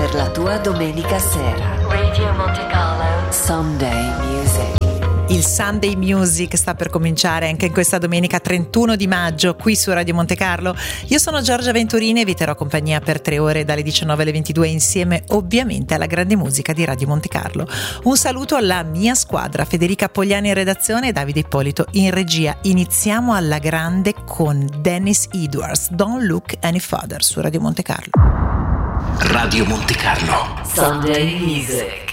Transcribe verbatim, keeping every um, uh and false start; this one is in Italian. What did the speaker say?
per la tua domenica sera. Radio Monte Carlo Sunday Music. Il Sunday Music sta per cominciare anche in questa domenica trentuno di maggio qui su Radio Monte Carlo. Io sono Giorgia Venturini e vi terrò compagnia per tre ore dalle diciannove alle ventidue insieme ovviamente alla grande musica di Radio Monte Carlo. Un saluto alla mia squadra, Federica Pogliani in redazione e Davide Ippolito in regia. Iniziamo alla grande con Dennis Edwards, Don't Look Any Further su Radio Monte Carlo. Radio Monte Carlo Sunday Music.